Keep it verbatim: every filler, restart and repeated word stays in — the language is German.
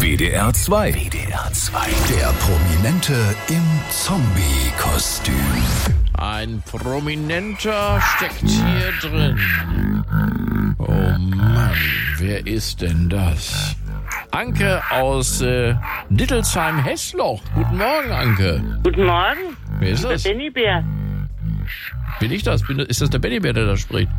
W D R zwei. W D R zwei. Der Prominente im Zombie-Kostüm. Ein Prominenter steckt hier drin. Oh Mann, wer ist denn das? Anke aus äh, Dittelsheim-Hessloch. Guten Morgen, Anke. Guten Morgen. Wer ist das? Der Bennybär. Bin ich das? Bin, ist das der Bennybär, der da spricht?